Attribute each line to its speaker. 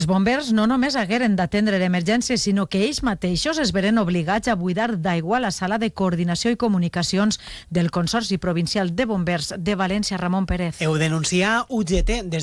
Speaker 1: Els bombers no només hagueren d'atendre l'emergència, sinó que ells mateixos es veren obligats a buidar d'aigua la sala de coordinació i comunicacions del Consorci Provincial de Bombers de València. Ramon Pérez.
Speaker 2: Ho denuncia UGT des